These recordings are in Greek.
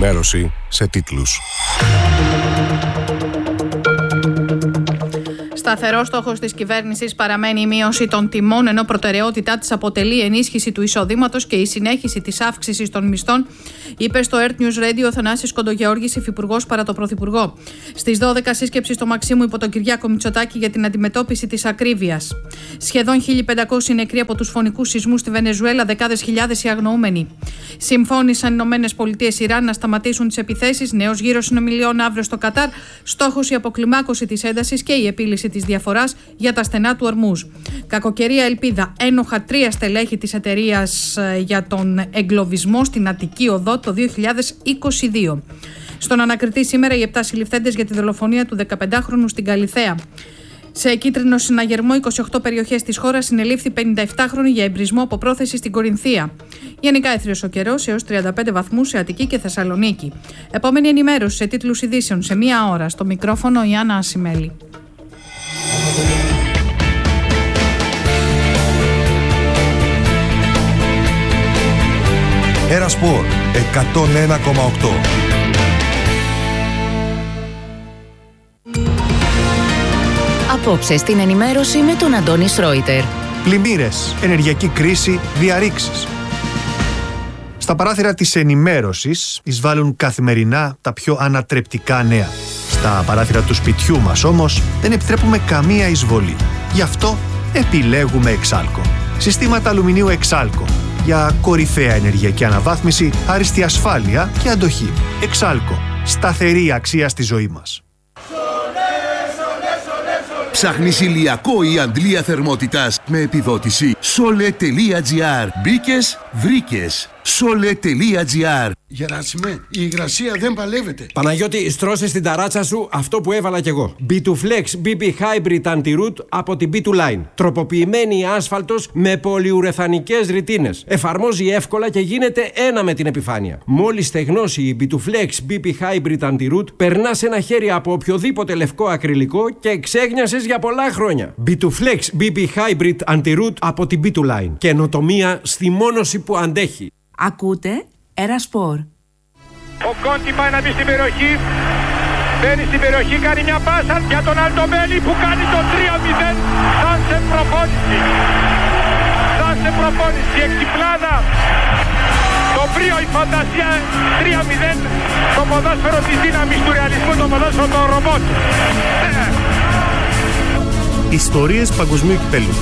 ενημέρωση σε τίτλους. Σταθερός στόχος της κυβέρνησης παραμένει η μείωση των τιμών, ενώ προτεραιότητά της αποτελεί ενίσχυση του εισοδήματος και η συνέχιση της αύξησης των μισθών, είπε στο Earth News Radio ο Θανάσης Κοντογεώργης, υφυπουργός παρά το Πρωθυπουργό. Στις 12 σύσκεψη στο Μαξίμου υπό τον Κυριάκο Μητσοτάκη για την αντιμετώπιση της ακρίβειας. Σχεδόν 1.500 νεκροί από τους φωνικούς σεισμούς στη Βενεζουέλα, δεκάδες χιλιάδες οι αγνοούμενοι. Συμφώνησαν ΗΠΑ Ιράν να σταματήσουν τις επιθέσεις, νέος γύρος συνομιλιών αύριο στο Κατάρ, στόχος η αποκλιμάκωση της έντασης και η επίλυση της διαφοράς για τα στενά του Ορμούζ. Κακοκαιρία ελπίδα, ένοχα 3 στελέχη της εταιρείας για τον εγκλωβισμό στην Αττική Οδό το 2022. Στον ανακριτή σήμερα οι 7 συλληφθέντες για τη δολοφονία του 15χρονου στην Καλιθέα. Σε κίτρινο συναγερμό 28 περιοχές της χώρας συνελήφθη 57χρονη για εμπρισμό από πρόθεση στην Κορινθία. Γενικά έθριος ο καιρός έως 35 βαθμούς σε Αττική και Θεσσαλονίκη. Επόμενη ενημέρωση σε τίτλους ειδήσεων σε 1 ώρα. Στο μικρόφωνο η Άννα Ασημέλη. Ερασπορ 101,8. Απόψε στην ενημέρωση με τον Αντώνη Σρόιτερ. Πλημμύρες, ενεργειακή κρίση, διαρρήξεις. Στα παράθυρα της ενημέρωσης εισβάλλουν καθημερινά τα πιο ανατρεπτικά νέα. Στα παράθυρα του σπιτιού μας όμως δεν επιτρέπουμε καμία εισβολή. Γι' αυτό επιλέγουμε Εξάλκο. Συστήματα αλουμινίου Εξάλκο. Για κορυφαία ενεργειακή αναβάθμιση, άριστη ασφάλεια και αντοχή. Εξάλκο. Σταθερή αξία στη ζωή μας. Ψάχνεις ηλιακό ή αντλία θερμότητας με επιδότηση? Sole.gr. Μπήκες, βρήκες. Sole.gr. Γεράσιμε, η υγρασία δεν παλεύεται. Παναγιώτη, στρώσε στην ταράτσα σου αυτό που έβαλα κι εγώ. B2Flex BB Hybrid Anti-Root από την B2Line. Τροποποιημένη άσφαλτος με πολυουρεθανικές ρητίνες. Εφαρμόζει εύκολα και γίνεται ένα με την επιφάνεια. Μόλις στεγνώσει η B2Flex BB Hybrid Anti-Root, περνάς ένα χέρι από οποιοδήποτε λευκό ακριλικό και ξέγνιασες για πολλά χρόνια. B2Flex BB Hybrid Anti-Root από την B2Line. Καινοτομία στη μόνωση που αντέχει. Ακούτε Ερασπορ. Ο Κόντι πάει να μπει στην περιοχή. Μπαίνει στην περιοχή, κάνει μια πάσα για τον Αλτομπέλη που κάνει το 3-0. Σαν σε προπόνηση. Σαν σε προπόνηση. Εκτιπλάδα. Το πρίο, η φαντασία 3-0. Το ποδόσφαιρο της δύναμης του ρεαλισμού, το ποδόσφαιρο των ρομπότ. Ιστορίες παγκοσμίου κυπέλλου.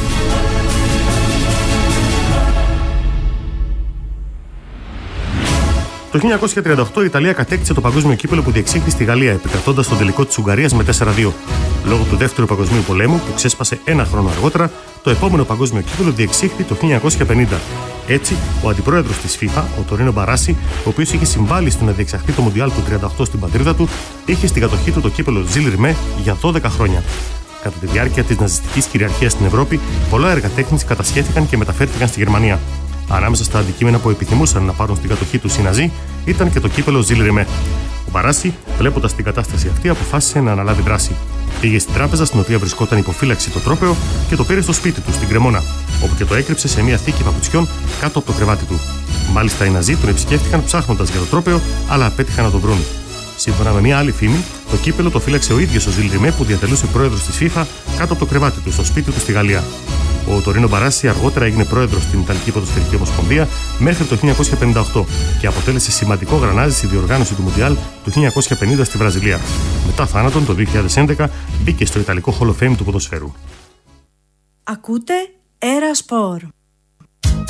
Το 1938 η Ιταλία κατέκτησε το παγκόσμιο κύπελλο που διεξήχθη στη Γαλλία, επικρατώντας τον τελικό της Ουγγαρίας με 4-2. Λόγω του Δεύτερου Παγκοσμίου Πολέμου, που ξέσπασε ένα χρόνο αργότερα, το επόμενο παγκόσμιο κύπελλο διεξήχθη το 1950. Έτσι, ο αντιπρόεδρος της FIFA, ο Τορίνο Μπαράσι, ο οποίος είχε συμβάλει στο να διεξαχθεί το Μουντιάλ του 1938 στην πατρίδα του, είχε στην κατοχή του το κύπελλο Ζιλ Ριμε για 12 χρόνια. Κατά τη διάρκεια της ναζιστικής κυριαρχίας στην Ευρώπη, πολλά έργα τέχνης κατασχέθηκαν και μεταφέρθηκαν στη Γερμανία. Ανάμεσα στα αντικείμενα που επιθυμούσαν να πάρουν στην κατοχή του οι Ναζί ήταν και το κύπελλο Ζιλ Ριμε. Ο Μπαράσι, βλέποντας την κατάσταση αυτή, αποφάσισε να αναλάβει δράση. Πήγε στην τράπεζα στην οποία βρισκόταν υποφύλαξη το τρόπαιο και το πήρε στο σπίτι του, στην Κρεμόνα, όπου και το έκρυψε σε μια θήκη παπουτσιών κάτω από το κρεβάτι του. Μάλιστα, οι Ναζί τον επισκέφτηκαν ψάχνοντας για το τρόπαιο, αλλά απέτυχαν να το βρουν. Σύμφωνα με μια άλλη φήμη, το κύπελλο το φύλαξε ο ίδιος ο Ζιλ Ριμε που διατελούσε πρόεδρος της FIFA κάτω από το κρεβάτι του, στο σπίτι του στη Γαλλία. Ο Τορίνο Μπαράσι αργότερα έγινε πρόεδρος στην Ιταλική Ποδοσφαιρική Ομοσπονδία μέχρι το 1958 και αποτέλεσε σημαντικό γρανάζι στη διοργάνωση του Μουντιάλ του 1950 στη Βραζιλία. Μετά θάνατον το 2011 μπήκε στο Ιταλικό Hall of Fame του ποδοσφαίρου. Ακούτε Ερασπορ.